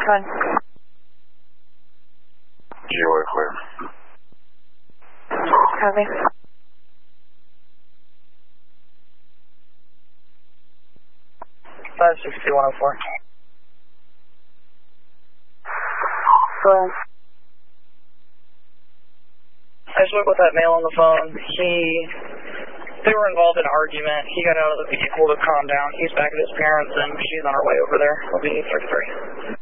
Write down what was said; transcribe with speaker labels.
Speaker 1: Con.
Speaker 2: GOA clear.
Speaker 1: Copy.
Speaker 3: 56104.
Speaker 1: Hello.
Speaker 3: I spoke with that male on the phone. They were involved in an argument. He got out of the vehicle to calm down. He's back at his parents, and she's on her way over there. It'll be 8:33.